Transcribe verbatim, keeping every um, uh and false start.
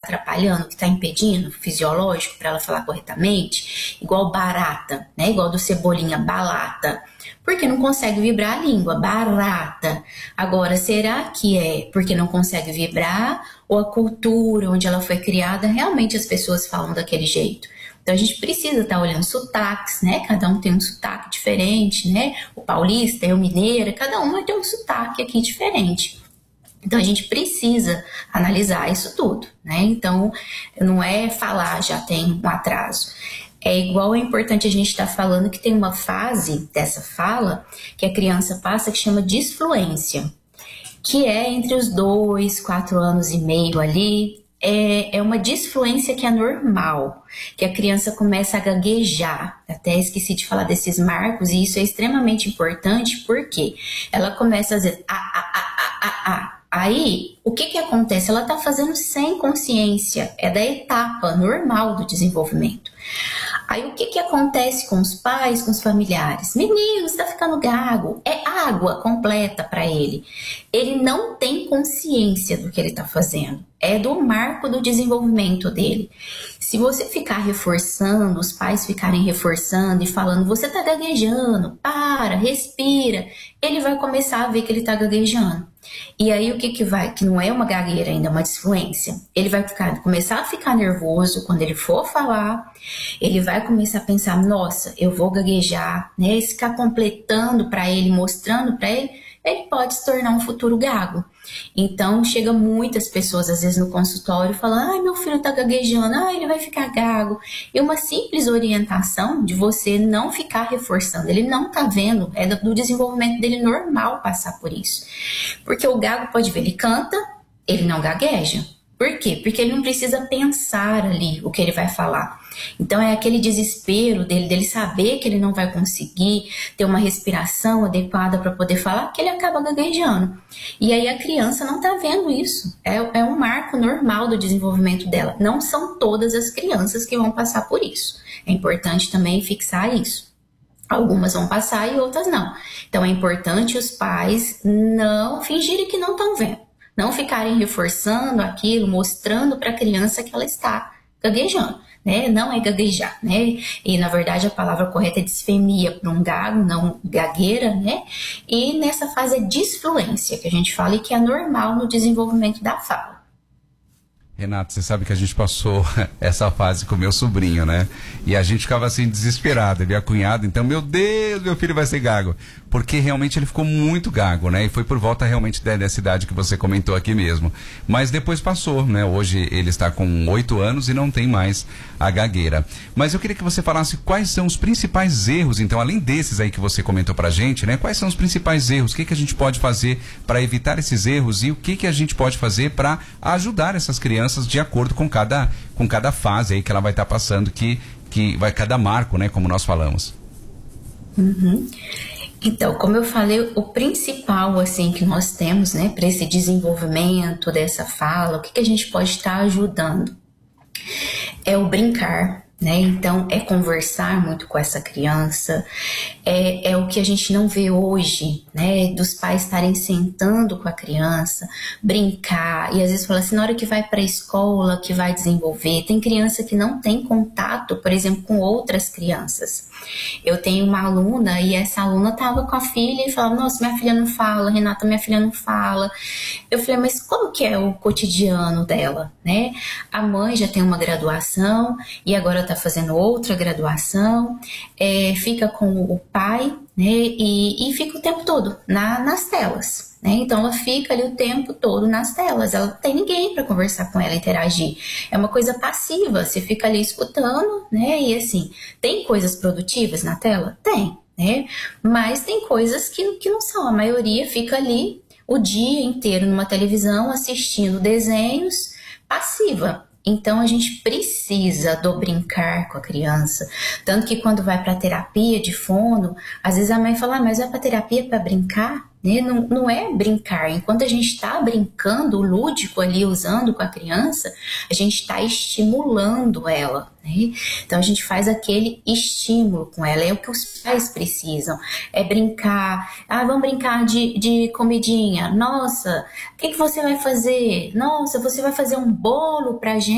atrapalhando, que está impedindo, fisiológico, para ela falar corretamente, igual barata, né? Igual do Cebolinha, balata, porque não consegue vibrar a língua, barata. Agora, será que é porque não consegue vibrar ou a cultura onde ela foi criada, realmente as pessoas falam daquele jeito? Então a gente precisa estar olhando sotaques, né? Cada um tem um sotaque diferente, né? O paulista, eu mineira, cada um vai ter um sotaque aqui diferente. Então a gente precisa analisar isso tudo, né? Então não é falar já tem um atraso. É igual, é importante a gente estar falando que tem uma fase dessa fala que a criança passa que chama disfluência, que é entre os dois, quatro anos e meio ali. É, é uma disfluência que é normal, que a criança começa a gaguejar. Até esqueci de falar desses marcos, e isso é extremamente importante porque ela começa a dizer ah, ah, ah, ah, ah, ah. Aí, o que que acontece? Ela tá fazendo sem consciência, é da etapa normal do desenvolvimento. Aí, o que que acontece com os pais, com os familiares? Menino, você tá ficando gago, é água completa para ele. Ele não tem consciência do que ele tá fazendo, é do marco do desenvolvimento dele. Se você ficar reforçando, os pais ficarem reforçando e falando, você tá gaguejando, para, respira, ele vai começar a ver que ele tá gaguejando. E aí o que que vai, que não é uma gagueira ainda, é uma disfluência, ele vai ficar, começar a ficar nervoso quando ele for falar, ele vai começar a pensar, nossa, eu vou gaguejar, né, e ficar completando para ele, mostrando para ele, ele pode se tornar um futuro gago. Então chega muitas pessoas às vezes no consultório falando, ai, meu filho tá gaguejando, ai, ele vai ficar gago. E uma simples orientação de você não ficar reforçando, ele não tá vendo, é do desenvolvimento dele normal passar por isso. Porque o gago pode ver, ele canta, ele não gagueja. Por quê? Porque ele não precisa pensar ali o que ele vai falar. Então é aquele desespero dele, dele saber que ele não vai conseguir ter uma respiração adequada para poder falar, que ele acaba gaguejando. E aí a criança não está vendo isso. É, é um marco normal do desenvolvimento dela. Não são todas as crianças que vão passar por isso. É importante também fixar isso. Algumas vão passar e outras não. Então é importante os pais não fingirem que não estão vendo. Não ficarem reforçando aquilo, mostrando para a criança que ela está gaguejando, né? Não é gaguejar, né? E na verdade a palavra correta é disfemia para um gago, não gagueira, né? E nessa fase é disfluência, que a gente fala e que é normal no desenvolvimento da fala. Renato, você sabe que a gente passou essa fase com meu sobrinho, né? E a gente ficava assim desesperado, ele é cunhado, então, meu Deus, meu filho vai ser gago. Porque realmente ele ficou muito gago, né? E foi por volta realmente dessa idade que você comentou aqui mesmo. Mas depois passou, né? Hoje ele está com oito anos e não tem mais a gagueira. Mas eu queria que você falasse quais são os principais erros, então, além desses aí que você comentou pra gente, né? Quais são os principais erros? O que que a gente pode fazer para evitar esses erros e o que que a gente pode fazer para ajudar essas crianças de acordo com cada, com cada fase aí que ela vai estar passando, que, que vai cada marco, né? Como nós falamos. Uhum. Então, como eu falei, o principal, assim, que nós temos, né, para esse desenvolvimento dessa fala, o que, que a gente pode estar ajudando? É o brincar, né? Então, é conversar muito com essa criança, é, é o que a gente não vê hoje, né? Dos pais estarem sentando com a criança, brincar, e às vezes fala assim, na hora que vai para a escola, que vai desenvolver, tem criança que não tem contato, por exemplo, com outras crianças. Eu tenho uma aluna e essa aluna tava com a filha e falava, nossa, minha filha não fala, Renata, minha filha não fala. Eu falei, mas como que é o cotidiano dela, né? A mãe já tem uma graduação e agora tá fazendo outra graduação, é, fica com o pai, né? E, e fica o tempo todo na, nas telas. Né? Então ela fica ali o tempo todo nas telas, ela não tem ninguém para conversar com ela, interagir, é uma coisa passiva, você fica ali escutando, né? E assim, tem coisas produtivas na tela? Tem, né? Mas tem coisas que, que não são, a maioria fica ali o dia inteiro numa televisão assistindo desenhos, passiva. Então a gente precisa do brincar com a criança, tanto que quando vai para terapia de fono, às vezes a mãe fala, ah, mas vai para terapia para brincar? Né? Não, não é brincar, enquanto a gente está brincando, o lúdico ali, usando com a criança, a gente está estimulando ela, né? Então a gente faz aquele estímulo com ela, é o que os pais precisam, é brincar, ah, vamos brincar de, de comidinha, nossa, o que, que você vai fazer? Nossa, você vai fazer um bolo pra gente?